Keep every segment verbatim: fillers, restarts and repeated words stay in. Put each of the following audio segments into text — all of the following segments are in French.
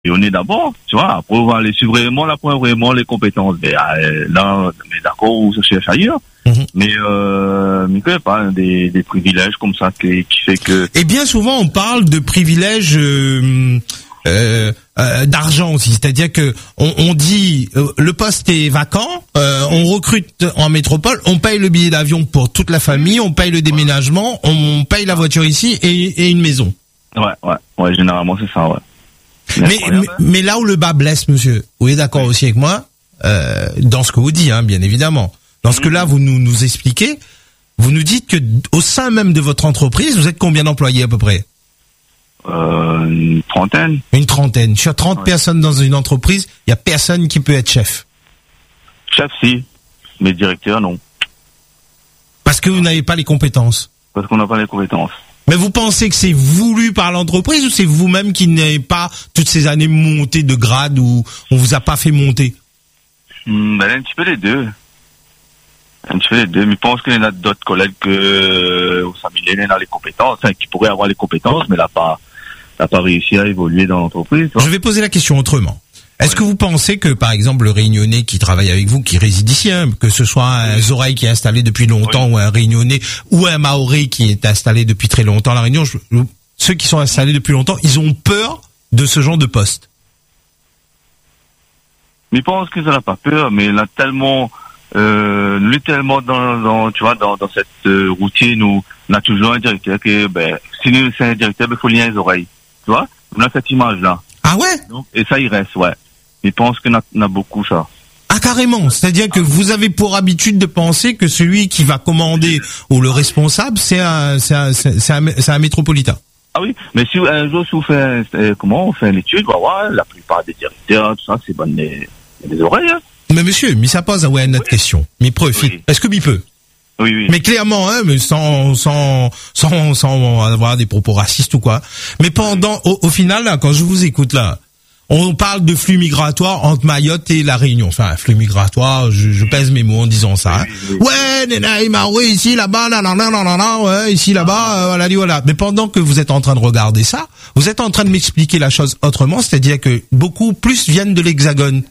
est d'abord, tu vois, après on va aller suivre vraiment, là, pour vraiment les compétences. Mais, euh, là, mais d'accord, on se cherche ailleurs. Mm-hmm. Mais, euh, mais quand même pas des, des privilèges comme ça qui, qui fait que... Et bien souvent, on parle de privilèges, euh, euh, euh, d'argent aussi. C'est-à-dire que, on, on dit, euh, le poste est vacant, euh, on recrute en métropole, on paye le billet d'avion pour toute la famille, on paye le déménagement, on paye la voiture ici et, et une maison. Ouais, ouais, ouais, généralement c'est ça, ouais. Mais, mais, mais là où le bas blesse, monsieur, vous êtes d'accord oui. aussi avec moi, euh, dans ce que vous dites, hein, bien évidemment. Dans ce mmh. que là, vous nous, nous expliquez, vous nous dites que au sein même de votre entreprise, vous êtes combien d'employés à peu près? Euh, une trentaine. Une trentaine. Sur trente ouais. personnes dans une entreprise, il y a personne qui peut être chef. Chef, si. Mais directeur, non. Parce que vous n'avez pas les compétences. Parce qu'on n'a pas les compétences. Mais vous pensez que c'est voulu par l'entreprise ou c'est vous-même qui n'avez pas toutes ces années monté de grade ou on vous a pas fait monter? Mmh, ben, un petit peu les deux. Un petit peu les deux. Mais je pense qu'il y en a d'autres collègues que, euh, au Samilé, il y en a les compétences, hein, qui pourraient avoir les compétences, mais n'a pas, n'a pas réussi à évoluer dans l'entreprise. Je vais poser la question autrement. Est-ce ouais. que vous pensez que, par exemple, le Réunionnais qui travaille avec vous, qui réside ici, hein, que ce soit un oui. Zoraï qui est installé depuis longtemps, oui. ou un Réunionnais, ou un Maoré qui est installé depuis très longtemps à La Réunion, je, ceux qui sont installés depuis longtemps, ils ont peur de ce genre de poste? Mais je pense qu'ils n'ont pas peur, mais il a tellement, euh, lui tellement dans, dans, tu vois, dans, dans cette euh, routine où on a toujours un directeur que, ben, si c'est un directeur, ben, faut lier les oreilles. Tu vois? On a cette image-là. Ah ouais? Donc, et ça, il reste, ouais. Je pense qu'on a, on a beaucoup ça. Ah carrément, c'est-à-dire que vous avez pour habitude de penser que celui qui va commander ou le responsable, c'est un, c'est un, c'est un, c'est un métropolitain. Ah oui, mais si un jour si vous faites, euh, comment on fait une étude, on va voir la plupart des directeurs, tout ça, c'est bonne les, les oreilles. Hein. Mais monsieur, mais ça pose à ouais, une autre oui. question. Mais profite. Oui. Est-ce que m'y peut? Oui, oui. Mais clairement, hein, mais sans, sans, sans, sans avoir des propos racistes ou quoi. Mais pendant, au, au final, là, quand je vous écoute là, on parle de flux migratoire entre Mayotte et la Réunion. Enfin, flux migratoire, je, je pèse mes mots en disant ça. Hein. Oui, oui, oui. Ouais, nena, ima, oui, ici, là-bas, là, là, là, là, là, là, ouais, ici, là-bas, euh, voilà, voilà. Mais pendant que vous êtes en train de regarder ça, vous êtes en train de m'expliquer la chose autrement, c'est-à-dire que beaucoup plus viennent de l'Hexagone.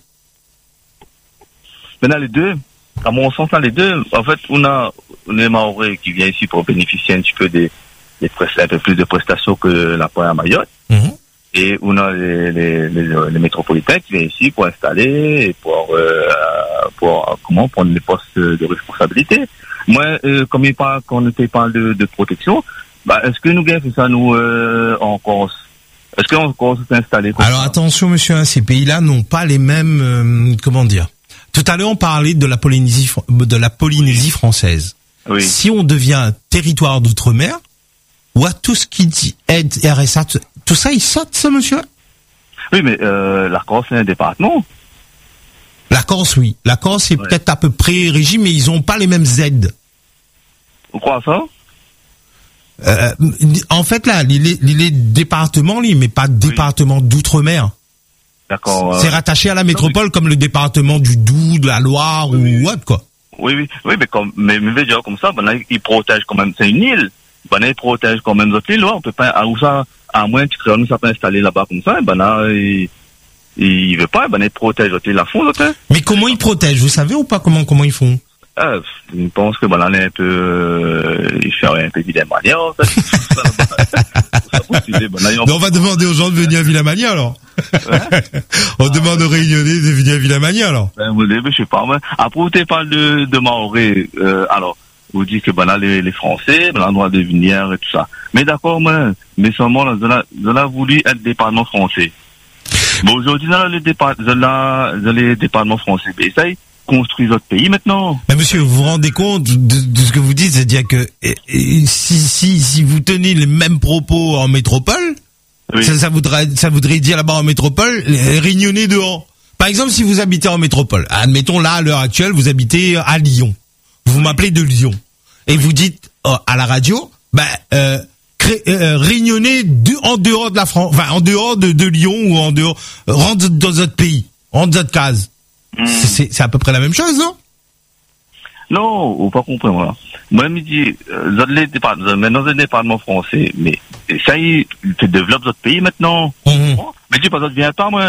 Maintenant, les deux, à mon sens, là, les deux, en fait, on a, on est Maoré qui vient ici pour bénéficier un petit peu des, des prestations, un peu plus de prestations que la à Mayotte. Mm-hmm. Et on a les, les, les, les métropolitains qui viennent ici pour installer et pour, euh, pour comment prendre les postes de responsabilité. Moi, euh, comme il parle, quand on parle de, de protection, bah, est-ce que nous gagnons ça nous euh, en Corse? Est-ce qu'en Corse c'est installé? Alors ça? Attention, monsieur, hein, ces pays-là n'ont pas les mêmes, euh, comment dire. Tout à l'heure, on parlait de la Polynésie, de la Polynésie française. Oui. Si on devient territoire d'outre-mer, ou à tout ce qui dit aide R S A, tout ça, il saute, ça, monsieur? Oui, mais euh, la Corse, c'est un département. La Corse, oui. La Corse, c'est ouais. peut-être à peu près régie, mais ils n'ont pas les mêmes aides. Vous croyez ça? euh, En fait, là, les, les, les départements, mais pas de département oui. d'outre-mer. D'accord. C'est euh... rattaché à la métropole, oui. comme le département du Doubs, de la Loire oui. ou autre, quoi. Oui, oui, oui, mais comme, mais, mais déjà comme ça, ben là, ils protègent quand même. C'est une île. Ben là, ils protègent quand même notre île. Ouais, on peut pas, à où ça, à moins que tu ça peut installer là-bas comme ça, ben là, il, il veut pas, ben là, ils protègent notre île à fond, notre île. Mais comment ils protègent? Vous savez ou pas comment, comment ils font? Euh, je pense que ben là, on est un peu, euh, il fait un peu Villamania, en fait. Mais on va demander aux gens de venir à Villamania, alors. Ouais. On ah, demande ouais. aux Réunionnais de venir à Villamania, alors. Ben, vous savez, je sais pas, moi. Après, vous parlez de, de Maoré, euh, alors, vous dites que, ben là, les, les Français, ben là, on doit devenir et tout ça. Mais d'accord, moi, mais seulement, là, on a, on a voulu être département français. Bon, aujourd'hui, dans les départements, dans les départements français, ben, ça, construit votre pays maintenant. Mais monsieur, vous vous rendez compte de, de ce que vous dites, c'est-à-dire que et, et, si, si, si vous tenez les mêmes propos en métropole, oui. ça, ça, voudrait, ça voudrait dire là-bas en métropole, les Réunionnais dehors. Par exemple, si vous habitez en métropole, admettons là, à l'heure actuelle, vous habitez à Lyon. Vous oui. m'appelez de Lyon. Et oui. vous dites oh, à la radio, ben, euh, cré, euh, Réunionnais de, en dehors de la France, enfin, en dehors de, de Lyon ou en dehors, euh, rentre dans votre pays, rentre dans votre case. Mmh. C'est, c'est à peu près la même chose, non? Non, vous pas compris, moi. Moi, je me dis, euh, les départements, maintenant, c'est le département français, mais ça y est, tu développes votre pays maintenant. Mmh. Mais tu, par exemple, viens pas, moi,